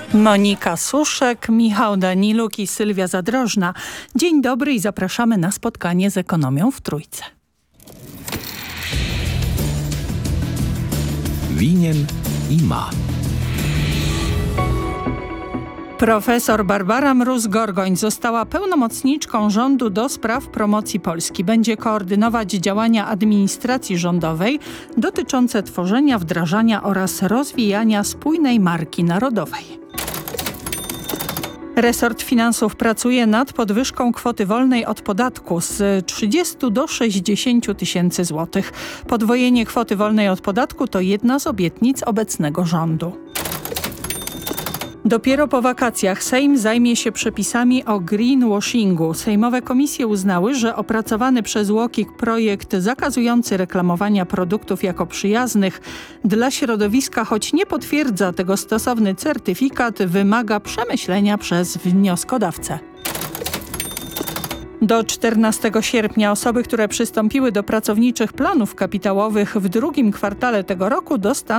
Monika Suszek, Michał Daniluk i Sylwia Zadrożna. Dzień dobry i zapraszamy na spotkanie z ekonomią w Trójce. Winien i ma. Profesor Barbara Mróz-Gorgoń została pełnomocniczką rządu do spraw promocji Polski. Będzie koordynować działania administracji rządowej dotyczące tworzenia, wdrażania oraz rozwijania spójnej marki narodowej. Resort Finansów pracuje nad podwyżką kwoty wolnej od podatku z 30 do 60 tysięcy złotych. Podwojenie kwoty wolnej od podatku to jedna z obietnic obecnego rządu. Dopiero po wakacjach Sejm zajmie się przepisami o greenwashingu. Sejmowe komisje uznały, że opracowany przez UOKiK projekt zakazujący reklamowania produktów jako przyjaznych dla środowiska, choć nie potwierdza tego stosowny certyfikat, wymaga przemyślenia przez wnioskodawcę. Do 14 sierpnia osoby, które przystąpiły do pracowniczych planów kapitałowych w drugim kwartale tego roku, dostaną